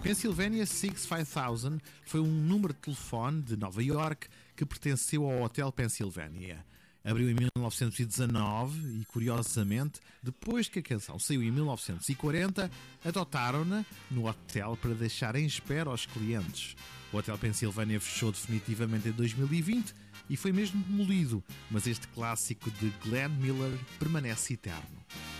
Pennsylvania 65000 foi um número de telefone de Nova York que pertenceu ao Hotel Pennsylvania. Abriu em 1919 e, curiosamente, depois que a canção saiu em 1940, adotaram-na no hotel para deixar em espera aos clientes. O Hotel Pennsylvania fechou definitivamente em 2020 e foi mesmo demolido, mas este clássico de Glenn Miller permanece eterno.